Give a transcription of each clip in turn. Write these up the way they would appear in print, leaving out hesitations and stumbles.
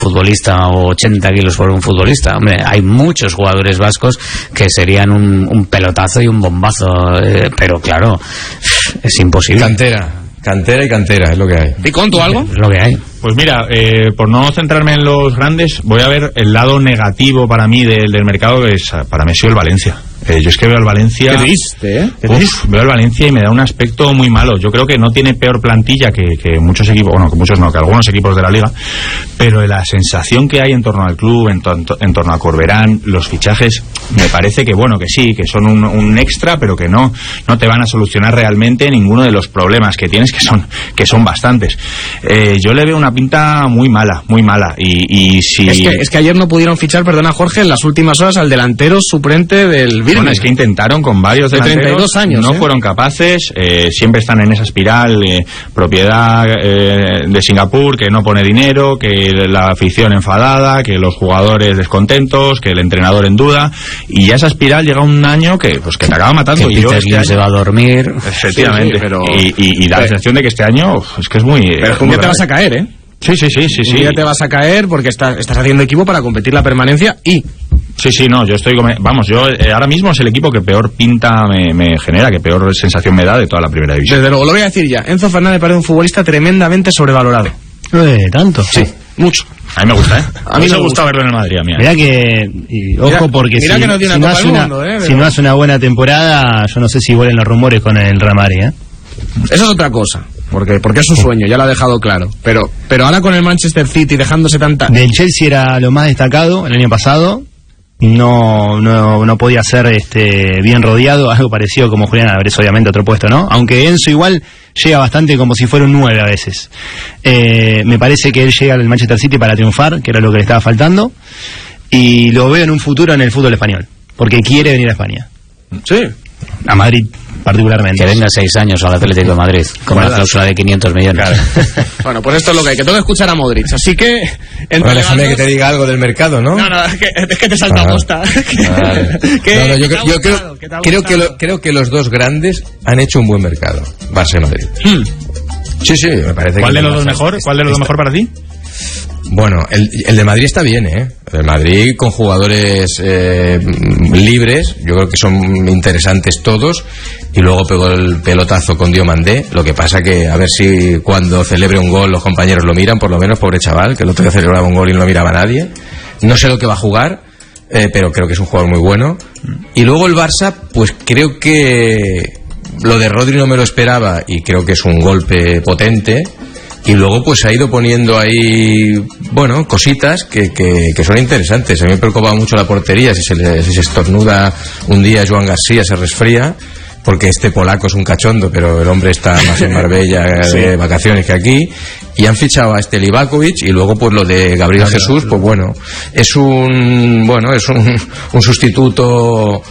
futbolista o 80 kilos por un futbolista. Hombre, hay muchos jugadores vascos que serían un pelotazo y un bombazo, pero claro, es imposible. Cantera, es lo que hay. ¿Y con tú algo? Es lo que hay. Pues mira, por no centrarme en los grandes, voy a ver el lado negativo para mí del mercado, que es para Messi el Valencia. Yo es que veo al Valencia... Qué triste, ¿eh? Veo al Valencia y me da un aspecto muy malo. Yo creo que no tiene peor plantilla que muchos equipos, bueno, que muchos no, que algunos equipos de la Liga, pero la sensación que hay en torno al club, en torno a Corberán, los fichajes, me parece que, bueno, que sí, que son un extra, pero que no te van a solucionar realmente ninguno de los problemas que tienes, que son bastantes. Yo le veo una pinta muy mala, y si... Es que ayer no pudieron fichar, perdona Jorge, en las últimas horas al delantero suplente del Birmingham. Bueno, es que intentaron con varios de delanteros, 32 años, no fueron capaces, siempre están en esa espiral, propiedad de Singapur, que no pone dinero, que la afición enfadada, que los jugadores descontentos, que el entrenador en duda, y ya esa espiral llega un año que te acaba matando. Que Peter Lim se va a dormir. Efectivamente, sí, pero... y da la sensación de que este año es que es muy... Pero un día te vas a caer, ¿eh? Sí. Un día te vas a caer porque estás haciendo equipo para competir la permanencia y... Sí, no, yo estoy... yo ahora mismo es el equipo que peor pinta me genera, que peor sensación me da de toda la primera división. Desde luego, lo voy a decir ya. Enzo Fernández parece un futbolista tremendamente sobrevalorado. ¿Tanto? Sí, mucho. A mí me gusta, ¿eh? A mí me gusta verlo en el Madrid, a mí. Mirá que... ojo, porque mira que no tiene una Copa del Mundo, si no hace una buena temporada, yo no sé si vuelen los rumores con el Real Madrid, ¿eh? Eso es otra cosa. Porque es su sueño, ya lo ha dejado claro. Pero ahora con el Manchester City dejándose tanta... Del Chelsea era lo más destacado el año pasado. No podía ser bien rodeado, algo parecido como Julián Álvarez, obviamente otro puesto, ¿no? Aunque Enzo igual llega bastante como si fuera un 9 a veces. Me parece que él llega al Manchester City para triunfar, que era lo que le estaba faltando, y lo veo en un futuro en el fútbol español, porque quiere venir a España. Sí. A Madrid particularmente. Que venga 6 años al Atlético de Madrid con una cláusula de 500 millones. Claro. Bueno, pues esto es lo que hay, que tengo que escuchar a Modric, así que... Bueno, déjame que te diga algo del mercado, ¿no? No, es que te salta posta. Vale. Yo creo que los dos grandes han hecho un buen mercado, Barça y Madrid. Sí, me parece. ¿Cuál de los dos mejor? ¿Cuál de los dos mejor para ti? Bueno, el de Madrid está bien, ¿eh? El Madrid con jugadores libres, yo creo que son interesantes todos, y luego pegó el pelotazo con Diomandé. Lo que pasa que a ver si cuando celebre un gol los compañeros lo miran, por lo menos, pobre chaval, que el otro día celebraba un gol y no lo miraba nadie. No sé lo que va a jugar, pero creo que es un jugador muy bueno. Y luego el Barça, pues creo que lo de Rodri no me lo esperaba y creo que es un golpe potente. Y luego pues ha ido poniendo ahí, bueno, cositas que son interesantes. A mí me preocupa mucho la portería, si se estornuda un día Joan García, se resfría, porque este polaco es un cachondo, pero el hombre está más en Marbella de vacaciones que aquí. Y han fichado a Livakovic, y luego pues lo de Gabriel Jesús, pues bueno, es un sustituto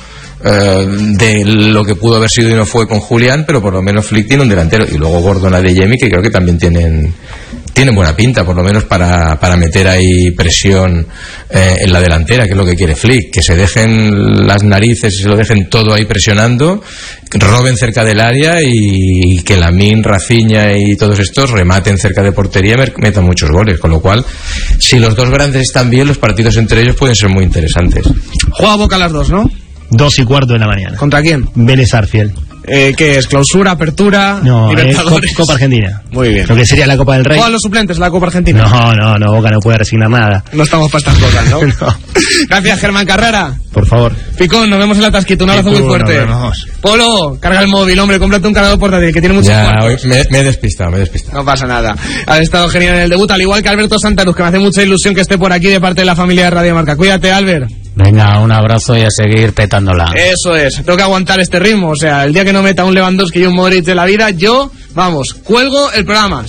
de lo que pudo haber sido y no fue con Julián, pero por lo menos Flick tiene un delantero, y luego Gordon, Adeyemi, que creo que también tienen buena pinta, por lo menos para meter ahí presión en la delantera, que es lo que quiere Flick, que se dejen las narices y se lo dejen todo ahí presionando, roben cerca del área y que Lamine, Rafinha y todos estos rematen cerca de portería y metan muchos goles, con lo cual, si los dos grandes están bien, los partidos entre ellos pueden ser muy interesantes. Juega Boca a las 2, ¿no? 2:15 de la mañana. ¿Contra quién? Vélez Arfiel. ¿Qué es? ¿Clausura, apertura? No, Libertadores. Copa Argentina. Muy bien. Lo que sería la Copa del Rey. ¿Juegan los suplentes la Copa Argentina? No, Boca no puede resignar nada. No estamos para estas cosas, ¿no? No. Gracias, Germán Carrera. Por favor. Picón, nos vemos en la Tasquita. Un abrazo muy fuerte. Nos vemos. Polo, carga el móvil, hombre, cómprate un cargador portátil que tiene muchos cuartos. Me he despistado. No pasa nada. Has estado genial en el debut, al igual que Alberto Santaruz, que me hace mucha ilusión que esté por aquí de parte de la familia de Radio Marca. Cuídate, Albert. Venga, un abrazo y a seguir petándola. Eso es, tengo que aguantar este ritmo. O sea, el día que no meta un Lewandowski y un Modric de la vida, yo, vamos, cuelgo el programa.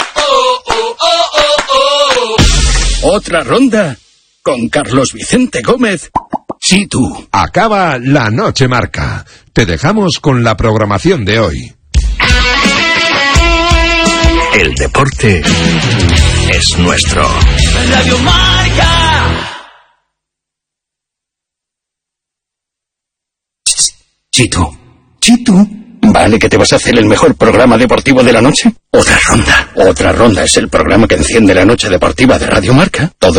Otra ronda con Carlos Vicente Gómez. Sí, tú. Acaba la Noche Marca. Te dejamos con la programación de hoy. El deporte es nuestro. Radio Marca. Chitu, ¿Vale que te vas a hacer el mejor programa deportivo de la noche? Otra Ronda. Otra Ronda es el programa que enciende la noche deportiva de Radio Marca. Todo